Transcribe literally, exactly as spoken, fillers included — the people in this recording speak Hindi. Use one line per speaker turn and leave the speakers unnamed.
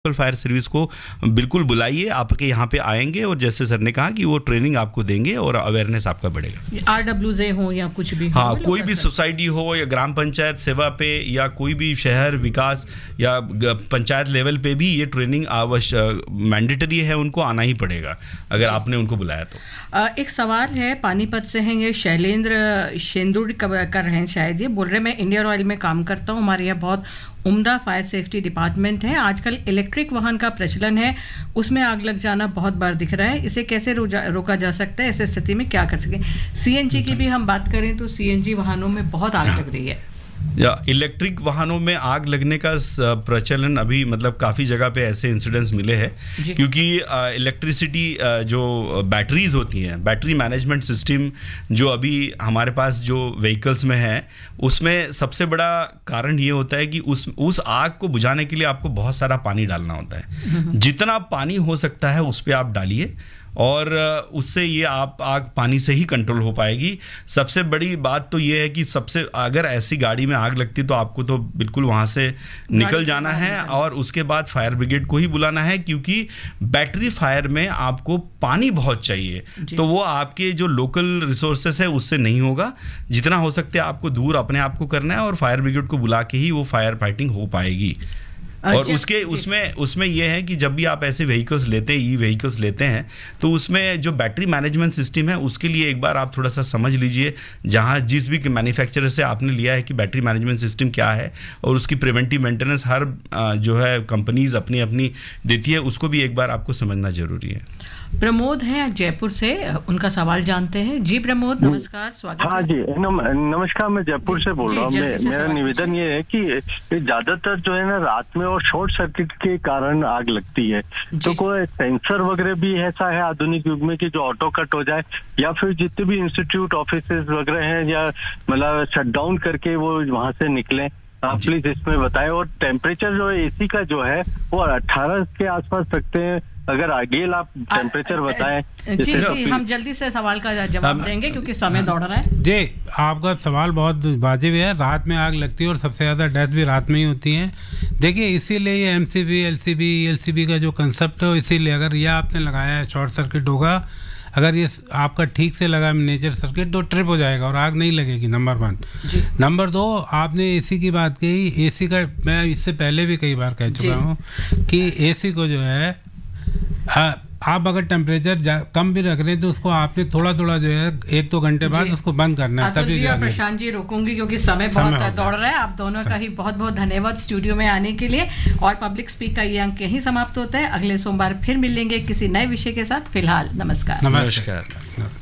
फायर सर्विस को बिल्कुल बुलाइए, आपके यहाँ पे आएंगे और जैसे सर ने कहा कि वो ट्रेनिंग आपको देंगे और अवेयरनेस आपका बढ़ेगा।
आरडब्ल्यूजे हो या कुछ भी
हाँ, कोई भी सोसाइटी हो या ग्राम पंचायत सेवा पे या कोई भी शहर विकास या पंचायत लेवल पे भी ये ट्रेनिंग आवश्यक मैंडेटरी है, उनको आना ही पड़ेगा अगर आपने उनको बुलाया तो।
एक सवाल है, पानीपत से हैं ये शैलेंद्र शेंदुर कर रहे हैं शायद, ये बोल रहे मैं इंडियन ऑयल में काम करता हूँ, हमारे यहाँ बहुत उम्दा फायर सेफ्टी डिपार्टमेंट है, आजकल इलेक्ट्रिक वाहन का प्रचलन है, उसमें आग लग जाना बहुत बार दिख रहा है, इसे कैसे रोका जा सकता है, ऐसे स्थिति में क्या कर सकें? सीएनजी की भी हम बात करें तो सीएनजी वाहनों में बहुत आग लग रही है
या इलेक्ट्रिक वाहनों में आग लगने का प्रचलन अभी मतलब काफ़ी जगह पे ऐसे इंसिडेंट्स मिले हैं, क्योंकि इलेक्ट्रिसिटी जो बैटरीज होती हैं, बैटरी मैनेजमेंट सिस्टम जो अभी हमारे पास जो व्हीकल्स में है, उसमें सबसे बड़ा कारण ये होता है कि उस उस आग को बुझाने के लिए आपको बहुत सारा पानी डालना होता है। जितना पानी हो सकता है उस पर आप डालिए और उससे ये आप आग पानी से ही कंट्रोल हो पाएगी। सबसे बड़ी बात तो ये है कि सबसे अगर ऐसी गाड़ी में आग लगती तो आपको तो बिल्कुल वहाँ से निकल जाना है और उसके बाद फायर ब्रिगेड को ही बुलाना है, क्योंकि बैटरी फायर में आपको पानी बहुत चाहिए, तो वो आपके जो लोकल रिसोर्सेस है उससे नहीं होगा। जितना हो सकता है आपको दूर अपने आप को करना है और फायर ब्रिगेड को बुला के ही वो फायर फाइटिंग हो पाएगी। और उसके उसमें उसमें यह है कि जब भी आप ऐसे व्हीकल्स लेते हैं, ई व्हीकल्स लेते हैं, तो उसमें जो बैटरी मैनेजमेंट सिस्टम है उसके लिए एक बार आप थोड़ा सा समझ लीजिए, जहां जिस भी मैन्युफैक्चरर से आपने लिया है कि बैटरी मैनेजमेंट सिस्टम क्या है और उसकी प्रिवेंटिव मेंटेनेंस हर जो है कंपनीज अपनी अपनी देती है, उसको भी एक बार आपको समझना जरूरी है।
प्रमोद हैं जयपुर से, उनका सवाल जानते हैं। जी प्रमोद, नमस्कार, स्वागत
हाँ जी, नम, नमस्कार, मैं जयपुर से बोल रहा हूँ। मेरा निवेदन ये है कि ज्यादातर जो है ना रात में और शॉर्ट सर्किट के कारण आग लगती है, तो कोई सेंसर वगैरह भी ऐसा है आधुनिक युग में कि जो ऑटो कट हो जाए, या फिर जितने भी इंस्टीट्यूट ऑफिस वगैरह हैं या मतलब शट डाउन करके वो वहां से निकले, आप प्लीज इसमें बताएं। और टेम्परेचर जो है एसी का जो है वो अठारह के आसपास रखते हैं, अगर आगे आप टेम्परेचर बताएं।
जी जी, हम जल्दी से सवाल का जवाब देंगे क्योंकि समय दौड़ रहा है।
जी, आपका सवाल बहुत वाजिब है। रात में आग लगती है और सबसे ज़्यादा डेथ भी रात में ही होती है। देखिए, इसीलिए ये एमसीबी, एलसीबी, एलसीबी का जो कंसेप्ट है, इसीलिए अगर ये आपने लगाया है शॉर्ट सर्किट होगा, अगर ये आपका ठीक से लगा मेजर सर्किट तो ट्रिप हो जाएगा और आग नहीं लगेगी, नंबर वन। नंबर दो, आपने एसी की बात कही, एसी का मैं इससे पहले भी कई बार कह चुका हूँ कि एसी को जो है आ, आप अगर टेम्परेचर कम भी रख रहे हैं तो उसको आपने थोड़ा थोड़ा जो है एक दो घंटे बाद उसको बंद करना है।
तभी और प्रशांत जी रोकूंगी क्योंकि समय बहुत दौड़ रहा है। आप दोनों का ही बहुत बहुत धन्यवाद स्टूडियो में आने के लिए। और पब्लिक स्पीक का ये अंक यहीं समाप्त होता है। अगले सोमवार फिर मिलेंगे किसी नए विषय के साथ। फिलहाल नमस्कार।
नमस्कार।